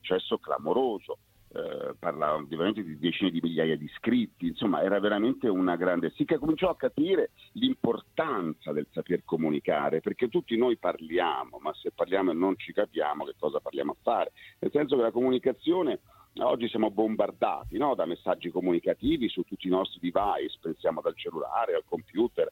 successo clamoroso. Parlava ovviamente di decine di migliaia di iscritti, insomma era veramente una grande, sì, che cominciò a capire l'importanza del saper comunicare, perché tutti noi parliamo, ma se parliamo e non ci capiamo che cosa parliamo a fare, nel senso che la comunicazione, oggi siamo bombardati, no, da messaggi comunicativi su tutti i nostri device, pensiamo dal cellulare al computer,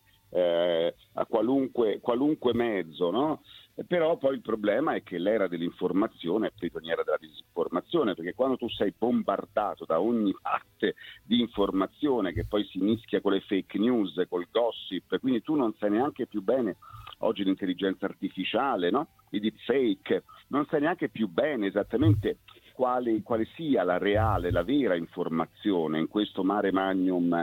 a qualunque mezzo, no? Però poi il problema è che l'era dell'informazione è prigioniera della disinformazione, perché quando tu sei bombardato da ogni parte di informazione che poi si mischia con le fake news, col gossip, quindi tu non sai neanche più bene, oggi l'intelligenza artificiale, no? I deepfake, non sai neanche più bene esattamente quale sia la reale, la vera informazione in questo mare magnum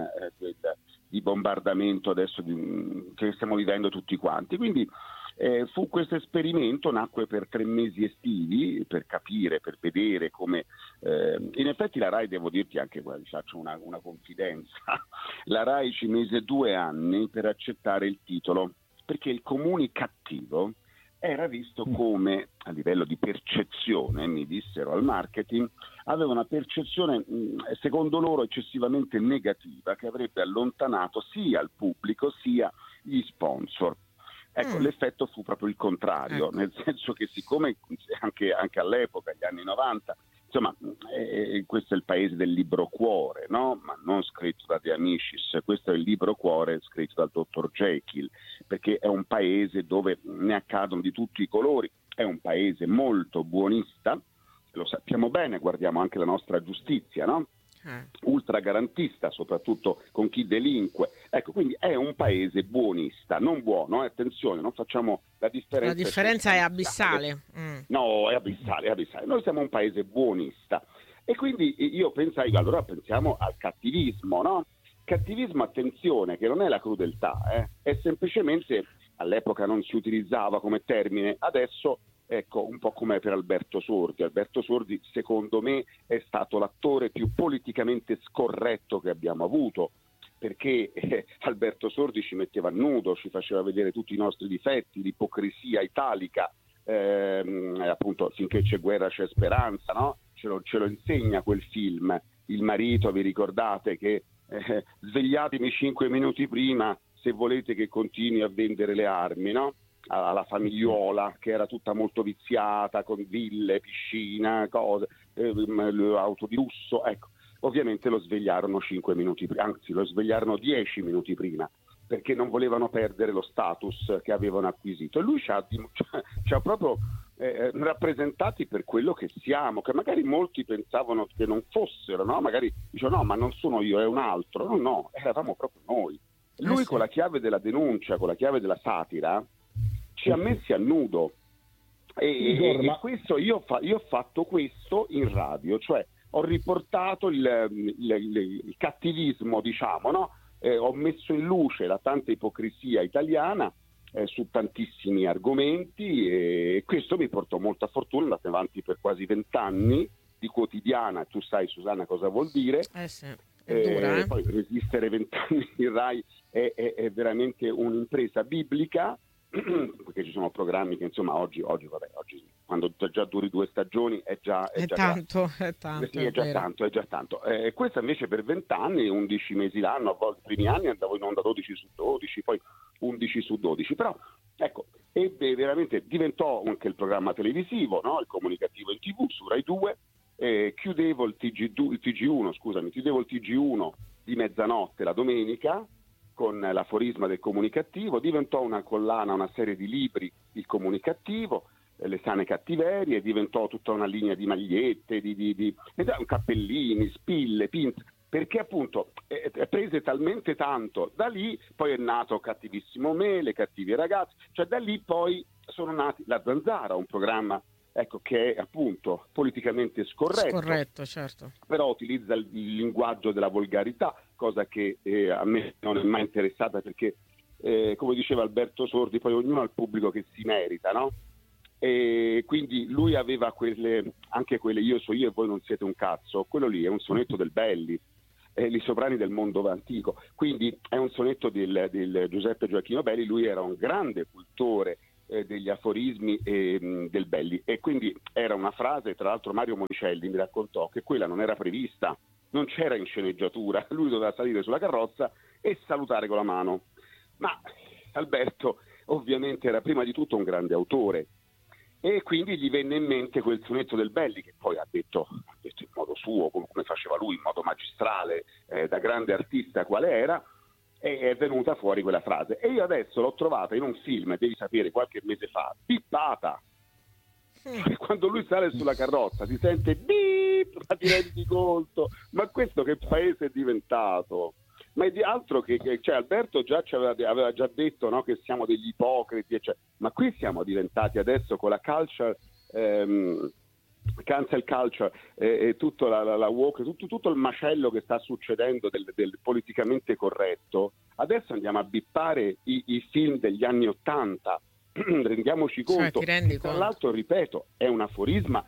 di bombardamento adesso che stiamo vivendo tutti quanti. Quindi fu questo esperimento, nacque per 3 mesi estivi per capire, per vedere come in effetti la RAI, devo dirti anche, guarda, faccio una confidenza, la RAI ci mise 2 anni per accettare il titolo, perché il comunicativo era visto come, a livello di percezione, mi dissero al marketing, aveva una percezione secondo loro eccessivamente negativa, che avrebbe allontanato sia il pubblico sia gli sponsor. Ecco, l'effetto fu proprio il contrario, nel senso che siccome anche all'epoca, gli anni 90, insomma, questo è il paese del libro cuore, no? Ma non scritto da De Amicis, questo è il libro cuore scritto dal dottor Jekyll, perché è un paese dove ne accadono di tutti i colori, è un paese molto buonista, lo sappiamo bene, guardiamo anche la nostra giustizia, no? Ultra garantista, soprattutto con chi delinque. Ecco, quindi è un paese buonista, non buono, attenzione, non facciamo la differenza. La differenza è abissale. No, è abissale. Noi siamo un paese buonista e quindi io pensai, allora pensiamo al cattivismo, no? Cattivismo, attenzione, che non è la crudeltà, è semplicemente, all'epoca non si utilizzava come termine, adesso ecco, un po' come per Alberto Sordi. Alberto Sordi, secondo me, è stato l'attore più politicamente scorretto che abbiamo avuto, perché Alberto Sordi ci metteva a nudo, ci faceva vedere tutti i nostri difetti, l'ipocrisia italica, appunto, finché c'è guerra c'è speranza, no? Ce lo insegna quel film. Il marito, vi ricordate che svegliatemi 5 minuti prima se volete che continui a vendere le armi, no? Alla famigliuola che era tutta molto viziata, con ville, piscina, cose, auto di lusso, ecco. Ovviamente lo svegliarono 5 minuti prima, anzi lo svegliarono 10 minuti prima, perché non volevano perdere lo status che avevano acquisito. E lui ci ha proprio rappresentati per quello che siamo, che magari molti pensavano che non fossero, no? Magari dicevano no, ma non sono io, è un altro. No, eravamo proprio noi. Lui con la chiave della denuncia, con la chiave della satira, ci ha messi a nudo e questo io ho fatto questo in radio, cioè ho riportato il cattivismo, diciamo, no? Ho messo in luce la tanta ipocrisia italiana su tantissimi argomenti e questo mi portò molta fortuna, andate avanti per quasi 20 anni di quotidiana, tu sai Susanna cosa vuol dire. Sì, è dura, Poi resistere 20 anni in RAI è veramente un'impresa biblica, perché ci sono programmi che insomma oggi quando già duri 2 stagioni è già tanto, sì, è già tanto. Questa invece per 20 anni, 11 mesi l'anno, a volte i primi anni andavo in onda 12 su 12, poi 11 su 12, però ecco, veramente diventò anche il programma televisivo, no? Il comunicativo in TV su Rai 2, chiudevo il TG1 di mezzanotte la domenica con l'aforisma del comunicativo, diventò una collana, una serie di libri, il comunicativo, le sane cattiverie, diventò tutta una linea di magliette, di cappellini, spille, pinte, perché appunto prese talmente tanto, da lì poi è nato Cattivissimo Me, Le cattive ragazze, cioè da lì poi sono nati La Zanzara, un programma che è appunto politicamente scorretto, certo, però utilizza il linguaggio della volgarità, cosa che a me non è mai interessata, perché come diceva Alberto Sordi, poi ognuno ha il pubblico che si merita, no? E quindi lui aveva anche quelle io so io e voi non siete un cazzo, quello lì è un sonetto del Belli, i sovrani del mondo antico, quindi è un sonetto del Giuseppe Gioacchino Belli. Lui era un grande cultore degli aforismi del Belli, e quindi era una frase, tra l'altro Mario Monicelli mi raccontò che quella non era prevista, non c'era in sceneggiatura, lui doveva salire sulla carrozza e salutare con la mano, ma Alberto ovviamente era prima di tutto un grande autore, e quindi gli venne in mente quel sonetto del Belli, che poi ha detto in modo suo, come faceva lui, in modo magistrale, da grande artista quale era, e è venuta fuori quella frase. E io adesso l'ho trovata in un film, devi sapere, qualche mese fa, bippata. Quando lui sale sulla carrozza si sente beep, ma ti rendi conto? Ma questo che paese è diventato? Ma è di altro che cioè Alberto già aveva già detto, no, che siamo degli ipocriti, ma qui siamo diventati adesso con la culture, cancel culture, e tutto la woke, tutto il macello che sta succedendo del politicamente corretto. Adesso andiamo a bippare i film degli anni '80. Rendiamoci conto. Cioè, ti rendi tra conto? l'altro, ripeto, è un aforisma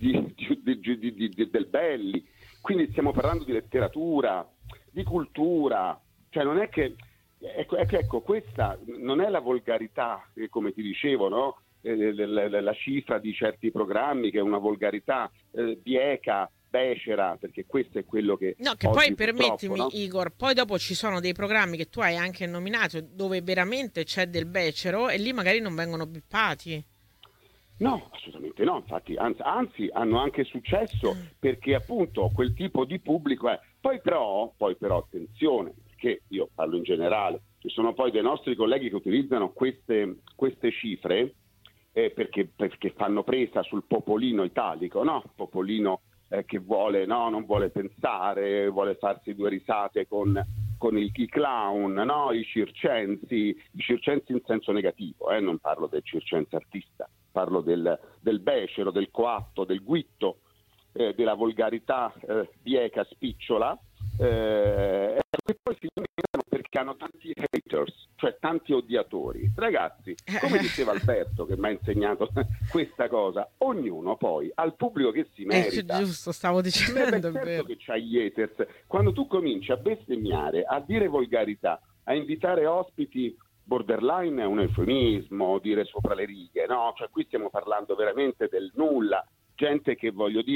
del Belli, quindi stiamo parlando di letteratura, di cultura, cioè non è che ecco, questa non è la volgarità, come ti dicevo, no? La cifra di certi programmi, che è una volgarità bieca, becera, perché questo è quello che No, che oggi poi permettimi, no? Igor, poi dopo ci sono dei programmi che tu hai anche nominato dove veramente c'è del becero e lì magari non vengono bippati. No, assolutamente no, infatti, anzi hanno anche successo, perché appunto quel tipo di pubblico è. Poi però attenzione, perché io parlo in generale, ci sono poi dei nostri colleghi che utilizzano queste cifre perché fanno presa sul popolino italico, no? Popolino che vuole, no, non vuole pensare, vuole farsi due risate con i clown, no? I circensi in senso negativo, non parlo del circense artista, parlo del becero, del coatto, del guitto, della volgarità bieca, spicciola, e poi si lamentano perché hanno tanti haters, cioè tanti odiatori. Ragazzi, come diceva Alberto, che mi ha insegnato questa cosa, ognuno poi ha il pubblico che si merita. Giusto, stavo dicendo, è Certo vero. che c'hai gli haters. Quando tu cominci a bestemmiare, a dire volgarità, a invitare ospiti, borderline è un eufemismo, dire sopra le righe, no? Cioè qui stiamo parlando veramente del nulla, gente che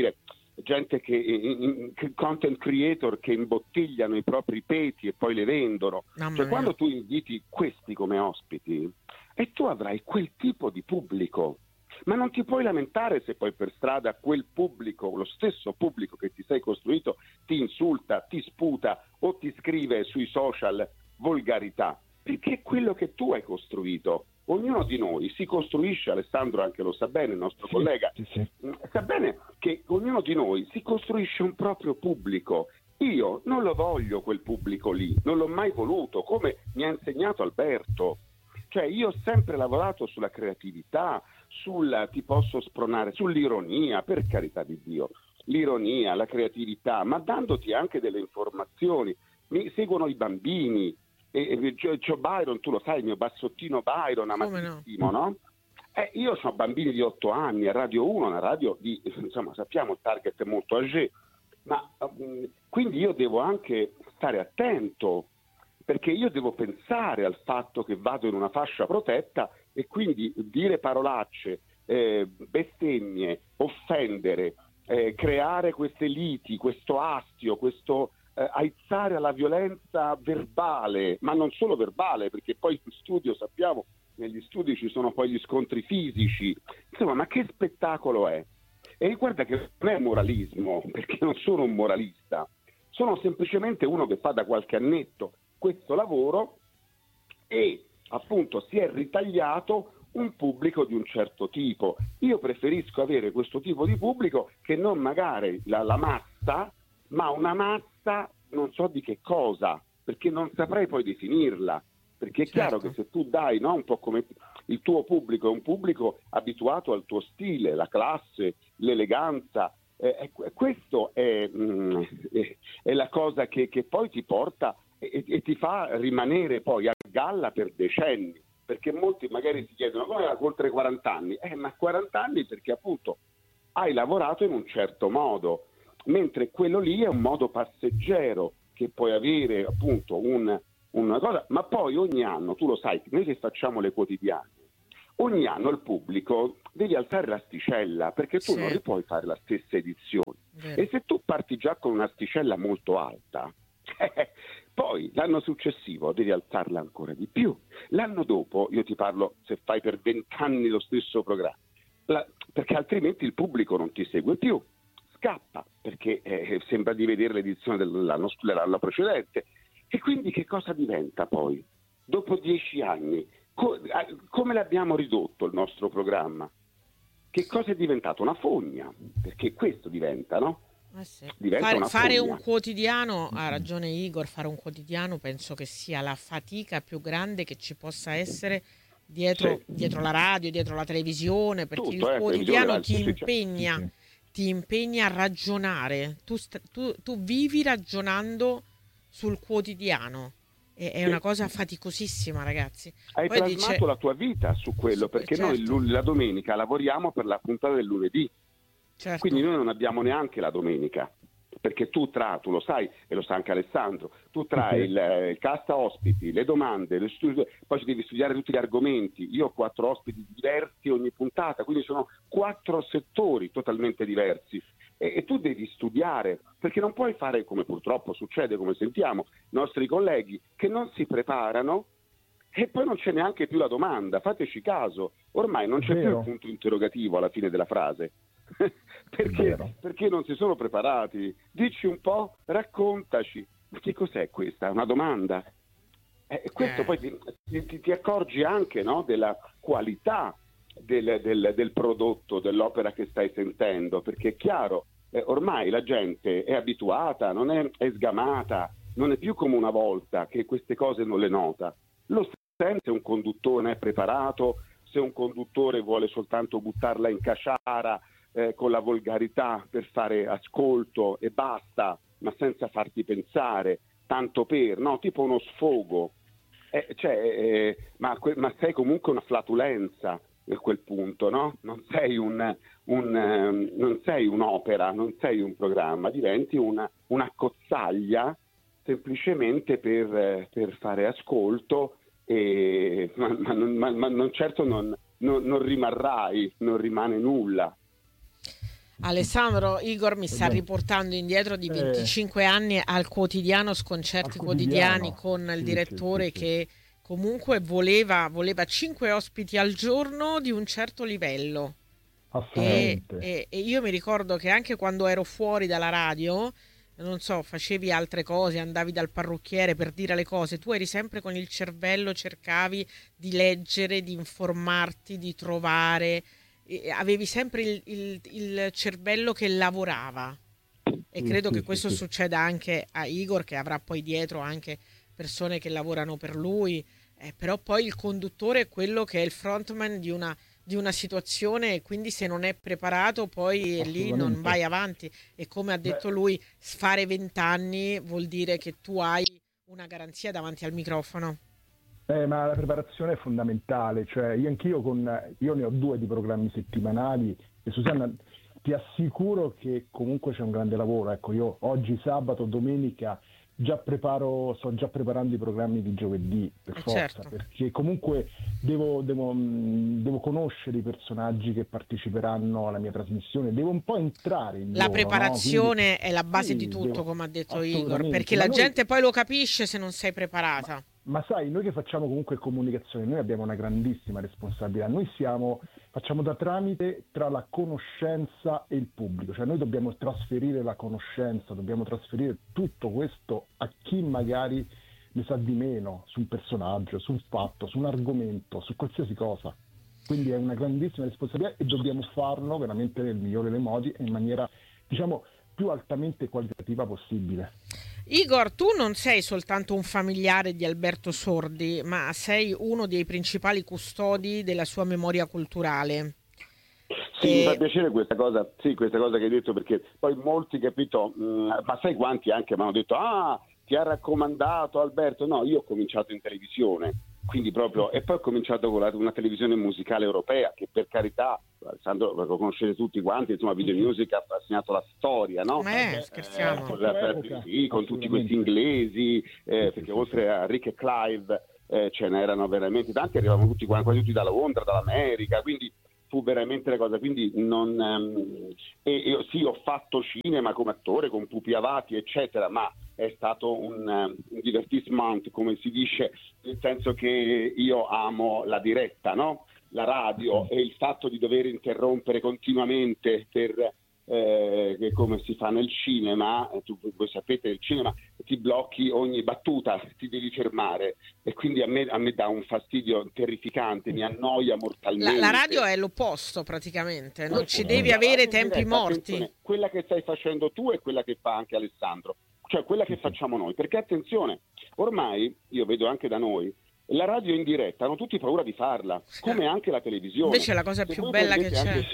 content creator che imbottigliano i propri peti e poi le vendono. Cioè quando tu inviti questi come ospiti, e tu avrai quel tipo di pubblico, ma non ti puoi lamentare se poi per strada quel pubblico, lo stesso pubblico che ti sei costruito, ti insulta, ti sputa o ti scrive sui social volgarità, perché è quello che tu hai costruito. Ognuno di noi si costruisce, Alessandro anche lo sa bene, il nostro collega, sì. sa bene che ognuno di noi si costruisce un proprio pubblico. Io non lo voglio quel pubblico lì, non l'ho mai voluto, come mi ha insegnato Alberto. Cioè io ho sempre lavorato sulla creatività, ti posso spronare, sull'ironia, per carità di Dio, l'ironia, la creatività, ma dandoti anche delle informazioni. Mi seguono i bambini, Joe Byron, tu lo sai, il mio bassottino Byron, amatissimo, no? Io ho bambini di 8 anni, a Radio 1, una radio di, insomma, sappiamo il target è molto âgé, ma quindi io devo anche stare attento, perché io devo pensare al fatto che vado in una fascia protetta e quindi dire parolacce, bestemmie, offendere, creare queste liti, questo astio, questo aizzare alla violenza verbale, ma non solo verbale, perché poi in studio sappiamo, negli studi ci sono poi gli scontri fisici, insomma, ma che spettacolo è? E guarda che non è moralismo, perché non sono un moralista, sono semplicemente uno che fa da qualche annetto questo lavoro e appunto si è ritagliato un pubblico di un certo tipo. Io preferisco avere questo tipo di pubblico che non magari la massa, ma una massa non so di che cosa, perché non saprei poi definirla, perché è chiaro che se tu dai, no, un po' come il tuo pubblico è un pubblico abituato al tuo stile, la classe, l'eleganza, questo è la cosa che poi ti porta e ti fa rimanere poi a galla per decenni, perché molti magari si chiedono come era oltre 40 anni, ma 40 anni perché appunto hai lavorato in un certo modo, mentre quello lì è un modo passeggero che puoi avere appunto una cosa, ma poi ogni anno, tu lo sai, noi che facciamo le quotidiane, ogni anno il pubblico devi alzare l'asticella, perché tu non Sì, puoi fare la stessa edizione. vero. E se tu parti già con un'asticella molto alta, poi l'anno successivo devi alzarla ancora di più. L'anno dopo, io ti parlo se fai per 20 anni lo stesso programma, perché altrimenti il pubblico non ti segue più, scappa, perché sembra di vedere l'edizione dell'anno precedente. E quindi che cosa diventa poi? Dopo 10 anni, come l'abbiamo ridotto il nostro programma? Che cosa è diventato? Una fogna, perché questo diventa, no? Sì. Diventa Fare, una fare un fogna. quotidiano, ha ragione Igor, fare un quotidiano penso che sia la fatica più grande che ci possa essere Sì, dietro la radio, dietro la televisione, perché il tutto, televisione, quotidiano sì, sì, certo. Sì, sì. ti impegna a ragionare. Tu vivi ragionando sul quotidiano. È una Sì. cosa faticosissima, ragazzi. Hai Poi dice, plasmato la tua vita su quello, perché noi certo, la domenica lavoriamo per la puntata del lunedì. Quindi certo. noi non abbiamo neanche la domenica, perché tu lo sai, e lo sa anche Alessandro, tu trai il cast ospiti, le domande, poi ci devi studiare tutti gli argomenti. Io ho 4 ospiti diversi ogni puntata, quindi sono 4 settori totalmente diversi. E tu devi studiare, perché non puoi fare come purtroppo succede, come sentiamo, i nostri colleghi che non si preparano e poi non c'è neanche più la domanda. Fateci caso, ormai non c'è più il punto interrogativo alla fine della frase. Perché non si sono preparati. Dici un po', raccontaci. Ma che cos'è questa? Una domanda? Questo poi ti accorgi anche, no, della qualità del prodotto, dell'opera che stai sentendo, perché è chiaro, ormai la gente è abituata, è sgamata, non è più come una volta che queste cose non le nota. Lo sente se un conduttore non è preparato, se un conduttore vuole soltanto buttarla in caciara con la volgarità per fare ascolto e basta, ma senza farti pensare, tanto per, no, tipo uno sfogo. Ma sei comunque una flatulenza a quel punto, no? Non sei non sei un'opera, non sei un programma, diventi una cozzaglia semplicemente per fare ascolto, ma non certo non rimarrai, non rimane nulla. Alessandro, Igor mi sta riportando indietro di 25 anni al quotidiano Sconcerti Quotidiani con il direttore che comunque voleva 5 ospiti al giorno di un certo livello. E io mi ricordo che anche quando ero fuori dalla radio, non so, facevi altre cose, andavi dal parrucchiere per dire le cose, tu eri sempre con il cervello, cercavi di leggere, di informarti, di trovare, avevi sempre il cervello che lavorava. E credo che questo succeda anche a Igor, che avrà poi dietro anche persone che lavorano per lui, però poi il conduttore è quello che è il frontman di una situazione, e quindi se non è preparato poi lì non vai avanti. E come ha detto lui, fare 20 anni vuol dire che tu hai una garanzia davanti al microfono. Ma la preparazione è fondamentale, cioè io ne ho 2 di programmi settimanali e Susanna ti assicuro che comunque c'è un grande lavoro. Ecco, io oggi sabato, domenica sto già preparando i programmi di giovedì per forza, certo. perché comunque devo conoscere i personaggi che parteciperanno alla mia trasmissione, devo un po' entrare in La loro, preparazione no? è la base di tutto, come ha detto Igor, perché Ma la gente poi lo capisce se non sei preparata. Ma sai, noi che facciamo comunque comunicazione, noi abbiamo una grandissima responsabilità. Noi facciamo da tramite tra la conoscenza e il pubblico, cioè noi dobbiamo trasferire la conoscenza, dobbiamo trasferire tutto questo a chi magari ne sa di meno su un personaggio, su un fatto, su un argomento, su qualsiasi cosa. Quindi è una grandissima responsabilità e dobbiamo farlo veramente nel migliore dei modi e in maniera, diciamo, più altamente qualitativa possibile. Igor, tu non sei soltanto un familiare di Alberto Sordi, ma sei uno dei principali custodi della sua memoria culturale. Sì, mi fa piacere questa cosa che hai detto, perché poi molti, capito, ma sai quanti anche mi hanno detto ti ha raccomandato Alberto? No, io ho cominciato in televisione, quindi proprio, e poi ho cominciato con una televisione musicale europea che, per carità, Alessandro, lo conoscete tutti quanti, insomma, Video Music ha segnato la storia, no? Scherziamo. Con tutti questi inglesi, perché oltre a Rick e Clive ce n'erano veramente tanti, arrivavano tutti quasi tutti da Londra, dall'America, quindi fu veramente la cosa. Quindi io sì, ho fatto cinema come attore con Pupi Avati eccetera, ma è stato un divertissement, come si dice, nel senso che io amo la diretta, no? La radio, e il fatto di dover interrompere continuamente per come si fa nel cinema. Voi sapete, nel cinema ti blocchi ogni battuta, ti devi fermare, e quindi a me dà un fastidio terrificante, mi annoia mortalmente. La radio è l'opposto praticamente, non ci devi avere tempi morti. Quella che stai facendo tu è quella che fa anche Alessandro, cioè quella che facciamo noi, perché attenzione, ormai io vedo anche da noi la radio in diretta, hanno tutti paura di farla, come anche la televisione. Invece la cosa più bella che c'è. Anche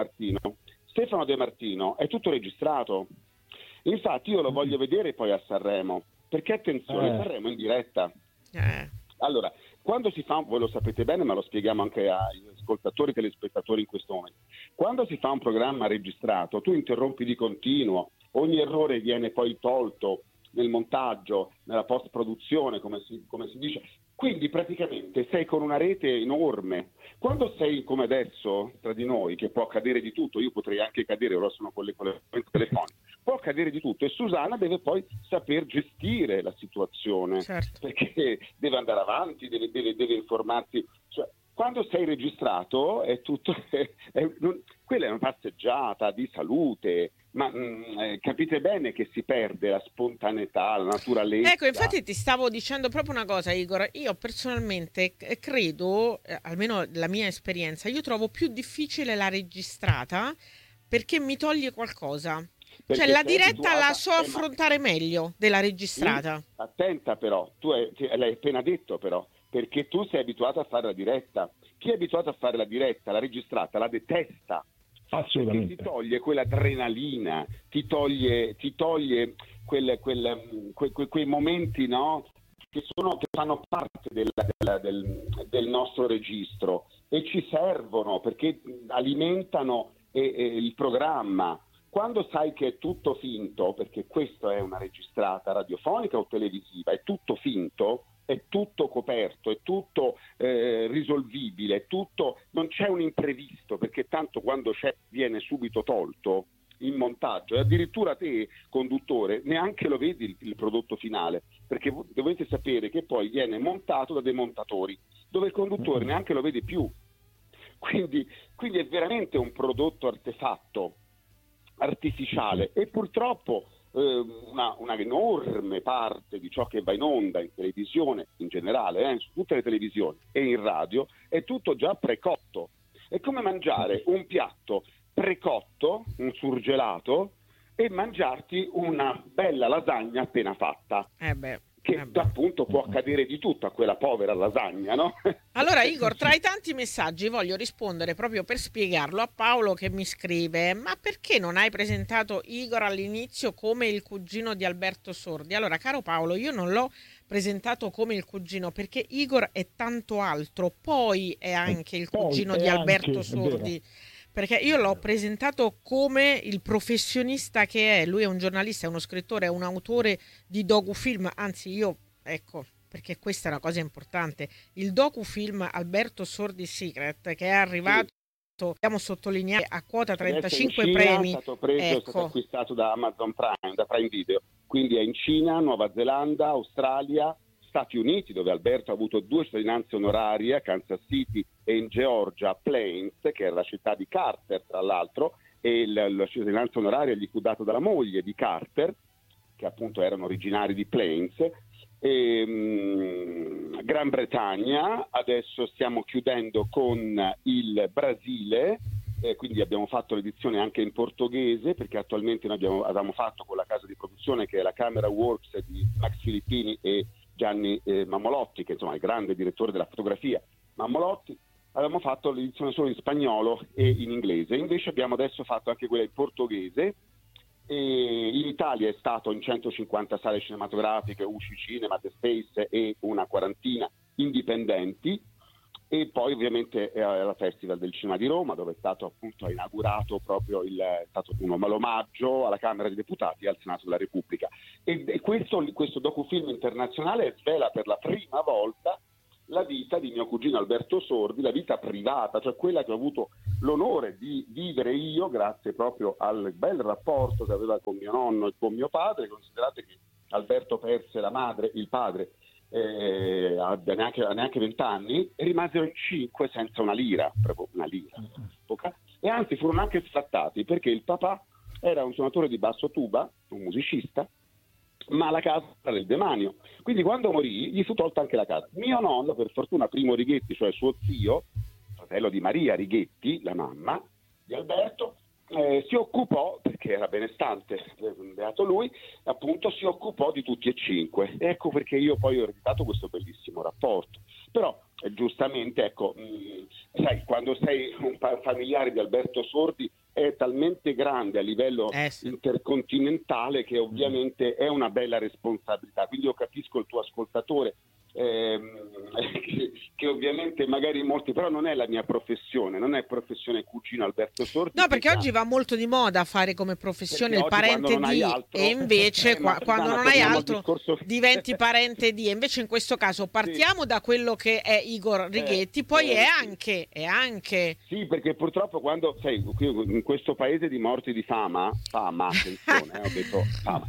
Stefano De Martino è tutto registrato. Infatti io lo voglio vedere poi a Sanremo, perché attenzione, Sanremo in diretta. Allora, quando si fa, voi lo sapete bene, ma lo spieghiamo anche agli ascoltatori e telespettatori in questo momento. Quando si fa un programma registrato, tu interrompi di continuo, ogni errore viene poi tolto nel montaggio, nella post-produzione, come si dice. Quindi praticamente sei con una rete enorme. Quando sei come adesso, tra di noi, che può accadere di tutto, io potrei anche cadere, ora sono con le telefoniche, può accadere di tutto, e Susanna deve poi saper gestire la situazione, certo, perché deve andare avanti, deve informarsi. Cioè, quando sei registrato è tutto, quella è una passeggiata di salute, ma capite bene che si perde la spontaneità, la naturalezza. Ecco, infatti ti stavo dicendo proprio una cosa, Igor. Io personalmente credo, almeno la mia esperienza, io trovo più difficile la registrata perché mi toglie qualcosa. Perché cioè la diretta la so affrontare meglio della registrata. Sì, attenta però, l'hai appena detto però, perché tu sei abituato a fare la diretta. Chi è abituato a fare la diretta, la registrata, la detesta. Assolutamente. Ti toglie quell'adrenalina, ti toglie quei momenti, no? che fanno parte del nostro registro, e ci servono perché alimentano il programma. Quando sai che è tutto finto, perché questa è una registrata radiofonica o televisiva, è tutto finto, è tutto coperto, è tutto risolvibile, è tutto, non c'è un imprevisto, perché tanto quando c'è viene subito tolto in montaggio, e addirittura te, conduttore, neanche lo vedi il prodotto finale, perché dovete sapere che poi viene montato da dei montatori, dove il conduttore neanche lo vede più. Quindi è veramente un prodotto artefatto, artificiale, e purtroppo una enorme parte di ciò che va in onda in televisione in generale, su tutte le televisioni e in radio, è tutto già precotto. È come mangiare un piatto precotto, un surgelato, e mangiarti una bella lasagna appena fatta. Che appunto può accadere di tutto a quella povera lasagna, no? Allora Igor, tra i tanti messaggi voglio rispondere proprio per spiegarlo a Paolo, che mi scrive: ma perché non hai presentato Igor all'inizio come il cugino di Alberto Sordi? Allora, caro Paolo, io non l'ho presentato come il cugino perché Igor è tanto altro, poi è anche il cugino di Alberto Sordi. Perché io l'ho presentato come il professionista che è. Lui è un giornalista, è uno scrittore, è un autore di docufilm. Anzi, ecco, perché questa è una cosa importante, il docufilm Alberto Sordi Secret, che è arrivato, dobbiamo sottolineare, a quota 35 premi. È stato acquistato da Amazon Prime, da Prime Video. Quindi è in Cina, Nuova Zelanda, Australia, Stati Uniti, dove Alberto ha avuto 2 cittadinanze onorarie, a Kansas City e in Georgia, a Plains, che era la città di Carter, tra l'altro, e la cittadinanza onoraria gli fu data dalla moglie di Carter, che appunto erano originari di Plains. Gran Bretagna, adesso stiamo chiudendo con il Brasile, quindi abbiamo fatto l'edizione anche in portoghese, perché attualmente noi avevamo fatto con la casa di produzione, che è la Camera Works di Max Filippini e Gianni Mammolotti, che insomma è il grande direttore della fotografia Mammolotti. Avevamo fatto l'edizione solo in spagnolo e in inglese, invece abbiamo adesso fatto anche quella in portoghese. E in Italia è stato in 150 sale cinematografiche, UCI Cinema, The Space e una quarantina indipendenti, e poi ovviamente alla Festival del Cinema di Roma, dove è stato appunto inaugurato proprio l'omaggio alla Camera dei Deputati e al Senato della Repubblica. E questo docufilm internazionale svela per la prima volta la vita di mio cugino Alberto Sordi, la vita privata, cioè quella che ho avuto l'onore di vivere io grazie proprio al bel rapporto che aveva con mio nonno e con mio padre. Considerate che Alberto perse la madre, il padre, a neanche 20 anni, e rimasero in 5 senza una lira, proprio una lira. E anzi furono anche sfrattati perché il papà era un suonatore di basso tuba, un musicista, ma la casa era del demanio. Quindi quando morì gli fu tolta anche la casa. Mio nonno, per fortuna Primo Righetti, cioè suo zio, fratello di Maria Righetti, la mamma di Alberto, si occupò, perché era benestante, beato lui, appunto si occupò di tutti e 5. Ecco perché io poi ho ereditato questo bellissimo rapporto. Però giustamente, ecco, sai, quando sei un familiare di Alberto Sordi è talmente grande a livello intercontinentale che ovviamente è una bella responsabilità. Quindi io capisco il tuo ascoltatore, che ovviamente magari molti, però non è la mia professione, non è professione cugino Alberto Sordi. No, perché oggi va molto di moda fare come professione il parente di, altro, e invece quando non hai altro diventi parente di, e invece in questo caso partiamo da quello che è Igor Righetti, poi è anche sì, perché purtroppo quando sei in questo paese di morti di fama, attenzione, ho detto fama,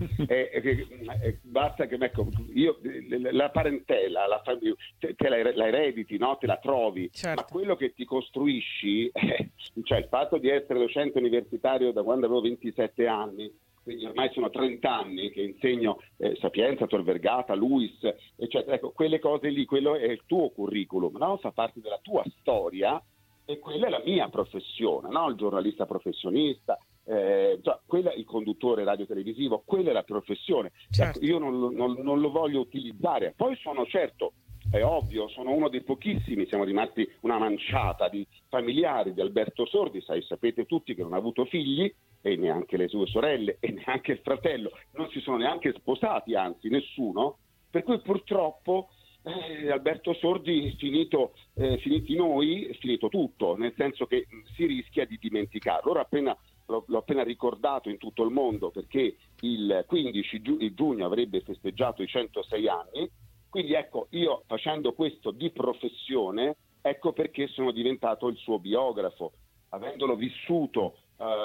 basta che ecco, io la parentela, la famiglia, te la erediti, no? Te la trovi, certo. Ma quello che ti costruisci, cioè il fatto di essere docente universitario da quando avevo 27 anni, quindi ormai sono 30 anni che insegno Sapienza, Tor Vergata, Luis, eccetera. Ecco, quelle cose lì, quello è il tuo curriculum, no? Fa parte della tua storia e quella è la mia professione, no? Il giornalista professionista, quella, il conduttore radio-televisivo, quella è la professione. Certo. Ecco, io non lo voglio utilizzare. Poi sono certo, è ovvio, sono uno dei pochissimi, siamo rimasti una manciata di familiari di Alberto Sordi, sapete tutti che non ha avuto figli, e neanche le sue sorelle e neanche il fratello, non si sono neanche sposati, anzi nessuno, per cui purtroppo Alberto Sordi, finiti noi, è finito tutto, nel senso che si rischia di dimenticarlo. Ora l'ho appena ricordato in tutto il mondo, perché il 15 giugno avrebbe festeggiato i 106 anni, quindi ecco, io facendo questo di professione, ecco perché sono diventato il suo biografo, avendolo vissuto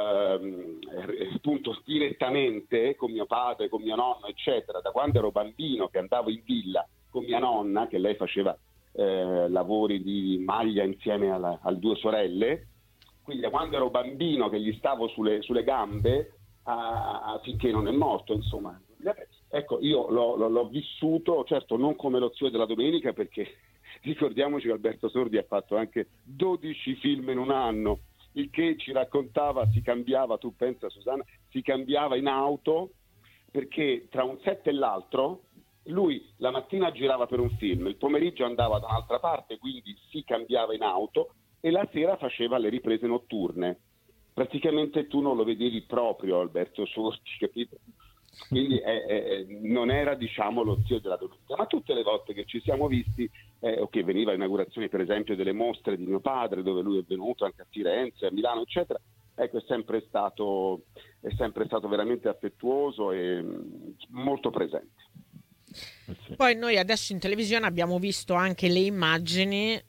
appunto direttamente con mio padre, con mio nonno, eccetera, da quando ero bambino che andavo in villa con mia nonna, che lei faceva lavori di maglia insieme a due sorelle, quindi da quando ero bambino che gli stavo sulle gambe finché non è morto, insomma. Ecco, io l'ho vissuto, certo non come lo zio della domenica, perché ricordiamoci che Alberto Sordi ha fatto anche 12 film in un anno, il che ci raccontava, si cambiava, tu pensa Susanna, si cambiava in auto, perché tra un set e l'altro lui la mattina girava per un film, il pomeriggio andava da un'altra parte, quindi si cambiava in auto, e la sera faceva le riprese notturne. Praticamente tu non lo vedevi proprio Alberto Sordi, capito? Quindi non era, diciamo, lo zio della domenica, ma tutte le volte che ci siamo visti o che veniva all'inaugurazione per esempio delle mostre di mio padre, dove lui è venuto anche a Firenze, a Milano, eccetera, ecco, è sempre stato veramente affettuoso e molto presente. Poi noi adesso in televisione abbiamo visto anche le immagini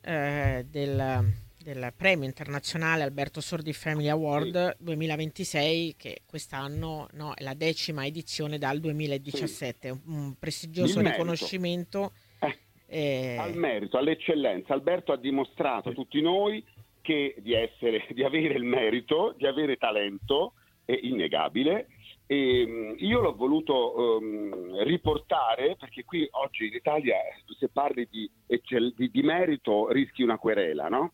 del premio internazionale Alberto Sordi Family Award 2026, che quest'anno è la 10ª edizione dal 2017, un prestigioso riconoscimento al merito, all'eccellenza. Alberto ha dimostrato a tutti noi che di avere il merito, di avere talento, è innegabile. E io l'ho voluto riportare, perché qui oggi in Italia, se parli di merito, rischi una querela, no?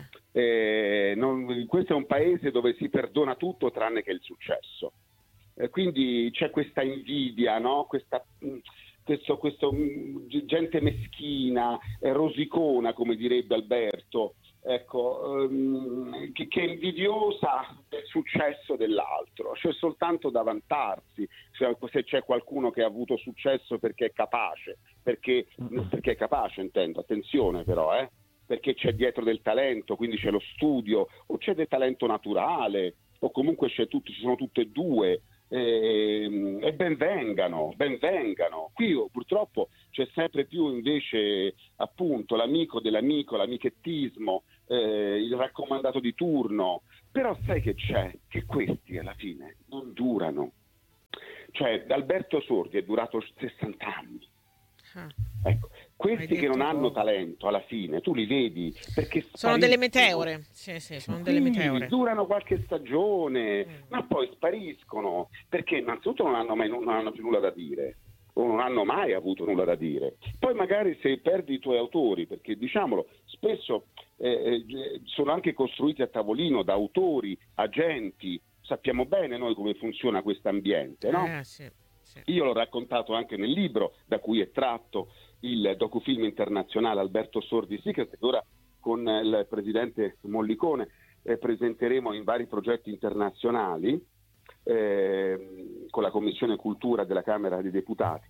Questo è un paese dove si perdona tutto tranne che il successo. Quindi c'è questa invidia, no? Questo gente meschina, rosicona, come direbbe Alberto, ecco, che è invidiosa del successo dell'altro. C'è soltanto da vantarsi, se c'è qualcuno che ha avuto successo perché è capace, perché è capace, intendo, attenzione però, perché c'è dietro del talento, quindi c'è lo studio, o c'è del talento naturale, o comunque ci sono tutte e due. e ben vengano. Qui purtroppo c'è sempre più invece appunto l'amico dell'amico, l'amichettismo, il raccomandato di turno, però sai che c'è? Che questi alla fine non durano. Cioè Alberto Sordi è durato 60 anni. Ecco, questi che non hanno talento alla fine tu li vedi perché sono delle meteore, sono delle meteore, durano qualche stagione ma poi spariscono perché innanzitutto non hanno più nulla da dire o non hanno mai avuto nulla da dire. Poi magari se perdi i tuoi autori, perché diciamolo spesso sono anche costruiti a tavolino da autori, agenti, sappiamo bene noi come funziona questo ambiente, no? Sì. Io l'ho raccontato anche nel libro da cui è tratto il docufilm internazionale Alberto Sordi Secret, che ora con il presidente Mollicone presenteremo in vari progetti internazionali con la Commissione Cultura della Camera dei Deputati.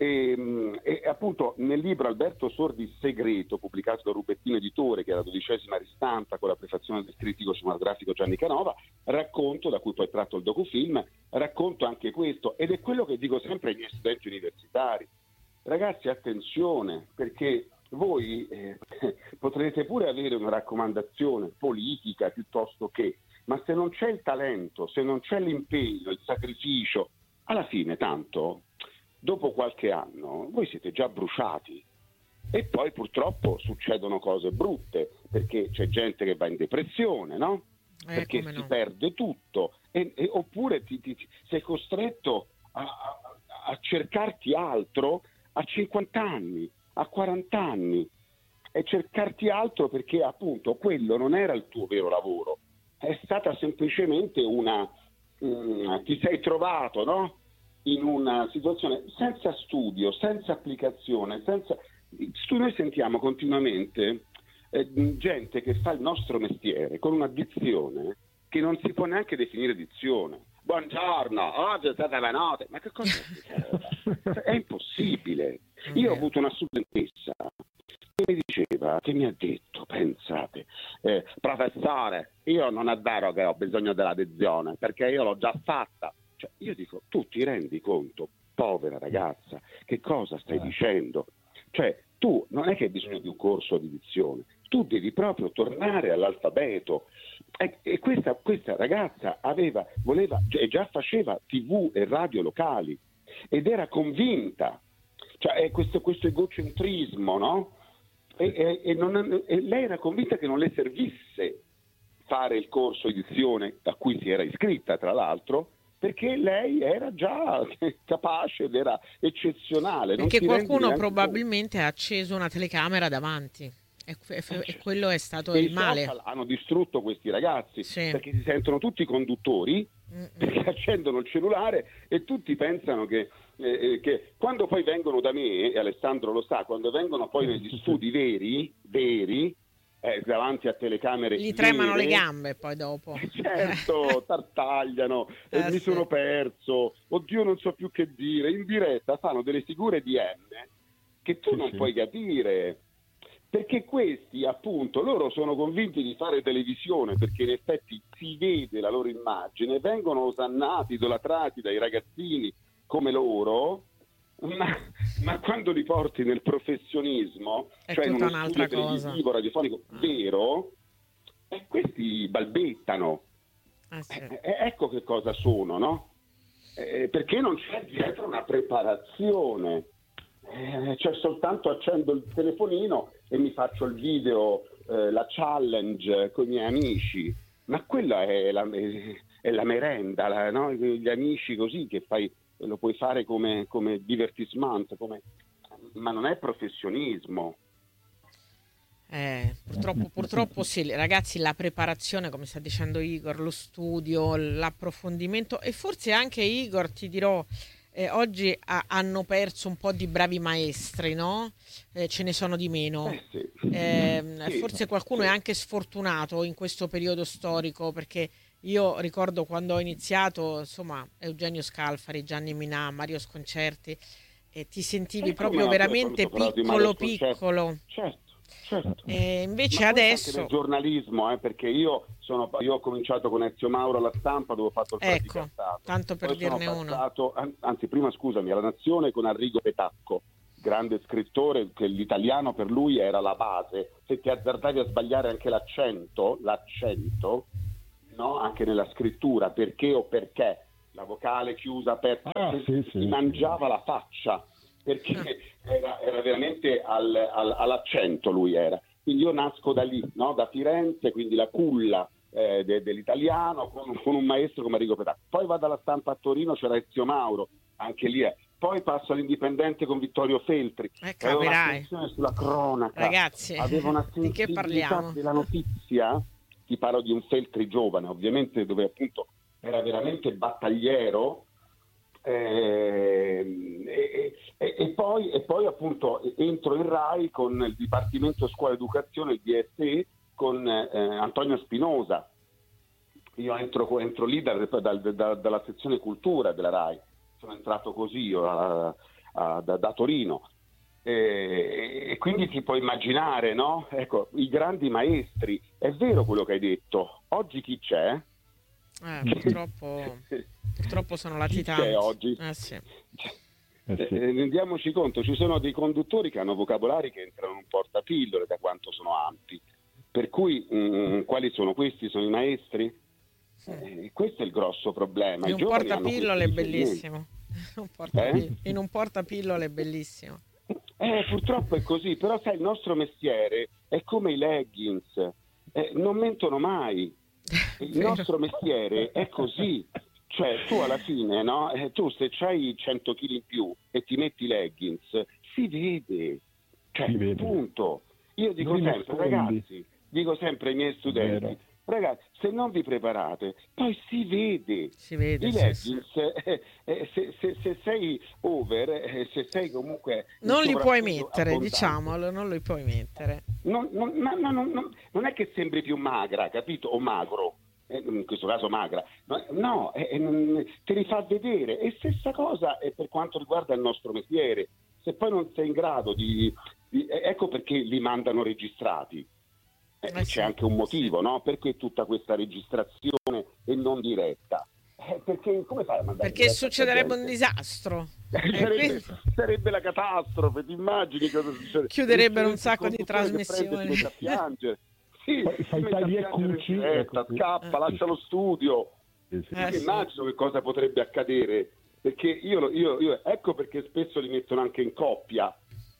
E appunto nel libro Alberto Sordi Segreto, pubblicato da Rubettino Editore, che è la 12ª ristampa con la prefazione del critico cinematografico Gianni Canova, racconto, da cui poi tratto il docufilm, racconto anche questo, ed è quello che dico sempre ai miei studenti universitari: ragazzi, attenzione, perché voi potrete pure avere una raccomandazione politica piuttosto che, ma se non c'è il talento, se non c'è l'impegno, il sacrificio, alla fine tanto dopo qualche anno voi siete già bruciati. E poi purtroppo succedono cose brutte, perché c'è gente che va in depressione, no? Perché si perde tutto, oppure sei costretto a cercarti altro a 50 anni, a 40 anni, e cercarti altro perché appunto quello non era il tuo vero lavoro, è stata semplicemente ti sei trovato, no? In una situazione senza studio, senza applicazione, noi sentiamo continuamente gente che fa il nostro mestiere con una dizione che non si può neanche definire dizione. Buongiorno, oggi è stata la notte, ma che cosa è impossibile. Io ho avuto una studentessa che mi ha detto, pensate, professore, io non è vero che ho bisogno della dizione, perché io l'ho già fatta. Cioè, io dico, tu ti rendi conto, povera ragazza, che cosa stai dicendo? Cioè, tu non è che hai bisogno di un corso di dizione, tu devi proprio tornare all'alfabeto. E questa ragazza già faceva TV e radio locali ed era convinta, cioè è questo egocentrismo, no? E lei era convinta che non le servisse fare il corso edizione a cui si era iscritta, tra l'altro, perché lei era già capace ed era eccezionale. Perché qualcuno probabilmente ha acceso una telecamera davanti e quello è stato il male. Hanno distrutto questi ragazzi, perché si sentono tutti conduttori, perché accendono il cellulare e tutti pensano che quando poi vengono da me, e Alessandro lo sa, quando vengono poi negli studi veri, davanti a telecamere gli tremano le gambe poi dopo. Certo, tartagliano, mi sono perso, oddio non so più che dire, in diretta fanno delle figure di M che tu non puoi capire, perché questi appunto loro sono convinti di fare televisione perché in effetti si vede la loro immagine, vengono osannati, idolatrati dai ragazzini come loro. Ma quando li porti nel professionismo, cioè in uno studio televisivo, radiofonico vero, questi balbettano. Ecco che cosa sono, no? Perché non c'è dietro una preparazione. Cioè soltanto accendo il telefonino e mi faccio il video, la challenge con i miei amici. Ma quella è la merenda, no? Gli amici così che lo puoi fare come divertissement, ma non è professionismo. Purtroppo sì, ragazzi, la preparazione, come sta dicendo Igor, lo studio, l'approfondimento, e forse anche, Igor, ti dirò, oggi hanno perso un po' di bravi maestri, no? Ce ne sono di meno. Forse qualcuno è anche sfortunato in questo periodo storico, perché io ricordo quando ho iniziato, insomma, Eugenio Scalfari, Gianni Minà, Mario Sconcerti, e ti sentivi proprio veramente piccolo. Certo. Certo. E invece Ma adesso anche nel giornalismo, perché io ho cominciato con Ezio Mauro alla Stampa, dove ho fatto il ecco, praticantato. tanto per Poi dirne sono uno. passato, anzi prima scusami, alla Nazione con Arrigo Petacco, grande scrittore, che l'italiano per lui era la base. Se ti azzardavi a sbagliare anche l'accento, no? Anche nella scrittura, perché o perché, la vocale chiusa, aperta, si mangiava la faccia, perché era veramente all'accento lui era. Quindi io nasco da lì, no? Da Firenze, quindi la culla dell'italiano, con un maestro come Arrigo Petacco. Poi vado alla Stampa a Torino, c'era Ezio Mauro, anche lì è. Poi passo all'Indipendente con Vittorio Feltri, aveva un'attenzione sulla cronaca, ragazzi, aveva una di che sensibilità parliamo? della notizia. Ti parlo di un Feltri giovane, ovviamente, dove appunto era veramente battagliero, e poi appunto entro in Rai con il Dipartimento Scuola Educazione, il DSE, con Antonio Spinosa. Io entro lì dalla sezione cultura della Rai, sono entrato così io da Torino, e quindi ti puoi immaginare, no? Ecco, i grandi maestri. È vero quello che hai detto. Oggi chi c'è? Purtroppo sono latitanti. Chi c'è oggi? Sì. Rendiamoci conto, ci sono dei conduttori che hanno vocabolari che entrano in un portapillole da quanto sono ampi. Per cui quali sono questi? Sono i maestri? Questo è il grosso problema. In un portapillole è bellissimo. In un portapillole è bellissimo. Purtroppo è così, però sai, il nostro mestiere è come i leggings, non mentono mai. Il nostro mestiere è così. Cioè, tu alla fine, no? Tu se c'hai 100 kg in più e ti metti leggings, si vede. Cioè, punto. Io dico sempre, ragazzi, dico sempre ai miei studenti, ragazzi, se non vi preparate, poi si vede. I leggings, se sei over, se sei comunque... Non li puoi mettere, diciamolo, non li puoi mettere. Non è che sembri più magra, capito? O magro. In questo caso magra, no, te li fa vedere. E stessa cosa è per quanto riguarda il nostro mestiere. Se poi non sei in grado ecco perché li mandano registrati. C'è anche un motivo, no? Perché tutta questa registrazione e non diretta? Perché come fai a mandare? Perché succederebbe un disastro. Sarebbe la catastrofe, ti immagini cosa succede? Chiuderebbero un sacco di trasmissioni. Si mette a piangere. Sì, fai tagli e cuci, scappa, lascia lo studio. Immagino che cosa potrebbe accadere, perché io ecco perché spesso li mettono anche in coppia.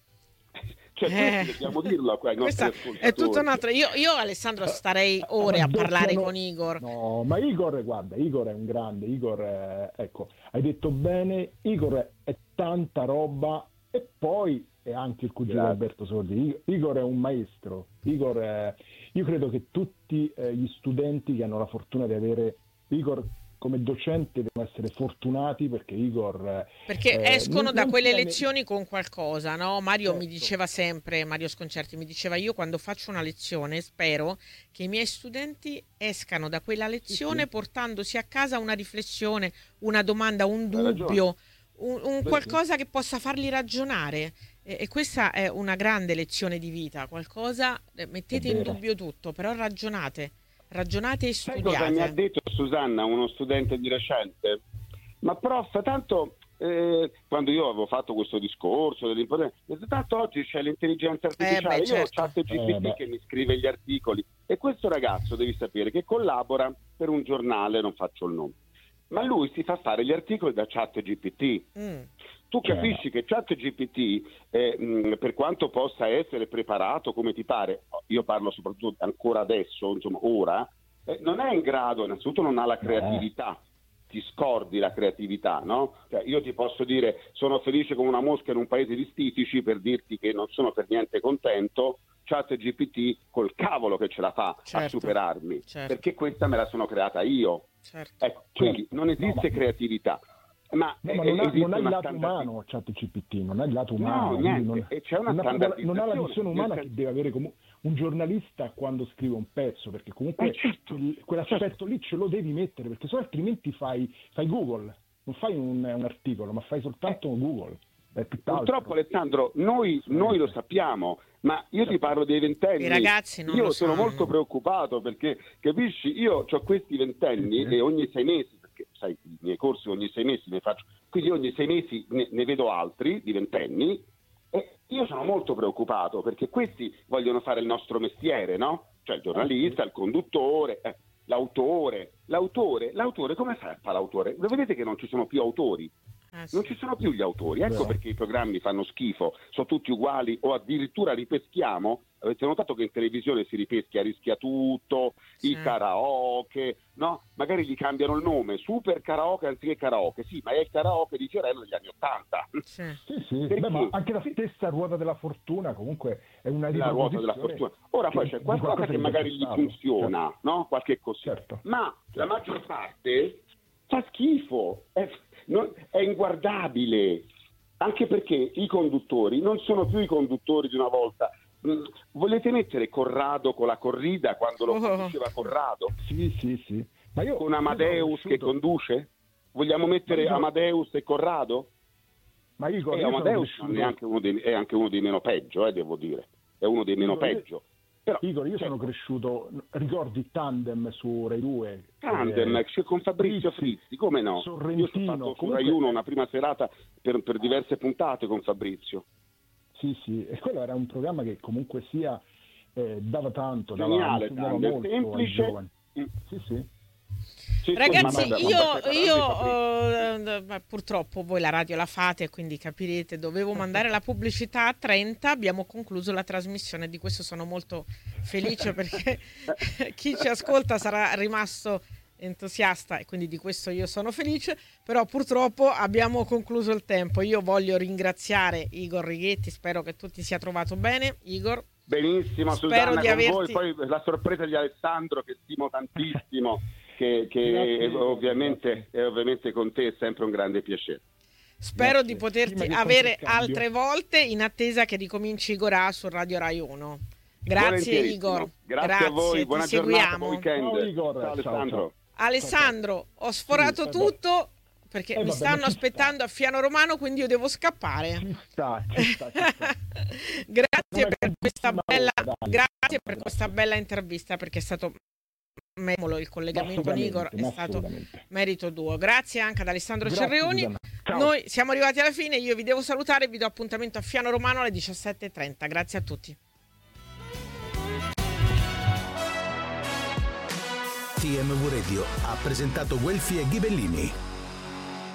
Cioè, dobbiamo dirlo ai nostri ascoltatori. È tutto un altro. Io Alessandro starei ore a parlare con Igor. No, ma Igor, guarda, Igor è un grande. Igor, ecco, hai detto bene, Igor è tanta roba, e poi è anche il cugino Alberto Sordi. Igor è un maestro. Io credo che tutti gli studenti che hanno la fortuna di avere Igor come docente devono essere fortunati, perché Igor... Perché escono da quelle lezioni con qualcosa, no? Mario mi diceva sempre, Mario Sconcerti mi diceva, io quando faccio una lezione spero che i miei studenti escano da quella lezione portandosi a casa una riflessione, una domanda, un dubbio, un qualcosa che possa farli ragionare. E questa è una grande lezione di vita, qualcosa, mettete in dubbio tutto, però ragionate e studiate. Sai cosa mi ha detto Susanna, uno studente di recente? Ma prof, tanto quando io avevo fatto questo discorso tanto oggi c'è l'intelligenza artificiale, io ho ChatGPT che mi scrive gli articoli, e questo ragazzo, devi sapere, che collabora per un giornale, non faccio il nome, ma lui si fa fare gli articoli da ChatGPT. Tu capisci che ChatGPT, per quanto possa essere preparato come ti pare, io parlo soprattutto ancora adesso, insomma ora, non è in grado, innanzitutto non ha la creatività, ti scordi la creatività, no? Cioè, io ti posso dire, sono felice come una mosca in un paese di stitici, per dirti che non sono per niente contento. ChatGPT col cavolo che ce la fa a superarmi, perché questa me la sono creata io. Ecco, quindi non esiste creatività. Ma non ha il lato umano ChatGPT, non ha il lato umano, c'è una standardizzazione. Non ha la visione umana che deve avere un giornalista quando scrive un pezzo, perché comunque quell'aspetto lì ce lo devi mettere, perché sennò altrimenti fai Google, non fai un articolo, ma fai soltanto Google. Purtroppo Alessandro, noi lo sappiamo, Ma io ti parlo dei ventenni. I ragazzi non io lo sono sanno. molto preoccupato perché, capisci, io ho questi ventenni e ogni 6 mesi, perché sai, i miei corsi ogni 6 mesi ne faccio, quindi ogni 6 mesi ne vedo altri di ventenni e io sono molto preoccupato perché questi vogliono fare il nostro mestiere, no? Cioè il giornalista, il conduttore, l'autore, come fa l'autore? Lo vedete che non ci sono più autori? Sì. Non ci sono più gli autori, ecco perché i programmi fanno schifo, sono tutti uguali o addirittura ripeschiamo. Avete notato che in televisione si rischia tutto, Sì. il karaoke, no? Magari gli cambiano il nome, super karaoke anziché karaoke, sì, ma è il karaoke di Fiorello degli anni '80. Sì. Beh, ma anche la stessa ruota della fortuna comunque è una la ruota della fortuna. Ora poi c'è qualcosa che magari gli funziona, certo. No? Qualche così. Certo. Ma la maggior parte fa schifo, è inguardabile, anche perché i conduttori non sono più i conduttori di una volta. Volete mettere Corrado con la corrida quando lo conduceva Corrado? Sì. Ma io con Amadeus che conduce? Vogliamo mettere Amadeus e Corrado? Ma Igor, Amadeus è anche uno dei meno peggio, devo dire. È uno dei meno peggio. Però, Igor, io sono cresciuto, ricordi Tandem su Rai 2? Tandem con Fabrizio Frizzi, come no? Sorrentino. Io ho fatto su Rai 1 una prima serata per diverse puntate con Fabrizio. Sì, e quello era un programma che comunque sia dava tanto, geniale, dava molto semplice. ai giovani. Sì, ragazzi, io purtroppo voi la radio la fate, quindi capirete, dovevo mandare la pubblicità a 30, abbiamo concluso la trasmissione, di questo sono molto felice perché chi ci ascolta sarà rimasto entusiasta e quindi di questo io sono felice, però purtroppo abbiamo concluso il tempo. Io voglio ringraziare Igor Righetti, spero che tu ti sia trovato bene, Igor. Benissimo, spero Susanna, di averti... voi, poi la sorpresa di Alessandro che stimo tantissimo, che è ovviamente con te è sempre un grande piacere. Spero di poterti avere altre volte in attesa che ricominci Igor su Radio Rai 1. Grazie Igor. Grazie a voi, buona giornata, buon weekend. Ciao Igor. Ciao Alessandro. Ciao. Alessandro, ho sforato tutto perché mi stanno aspettando a Fiano Romano, quindi io devo scappare. Ci sta. Grazie per questa bella intervista, perché è stato il collegamento con Igor è stato merito tuo. Grazie anche ad Alessandro Cerreoni. Noi siamo arrivati alla fine, io vi devo salutare, vi do appuntamento a Fiano Romano alle 17:30. Grazie a tutti. TMV Radio ha presentato Guelfi e Ghibellini.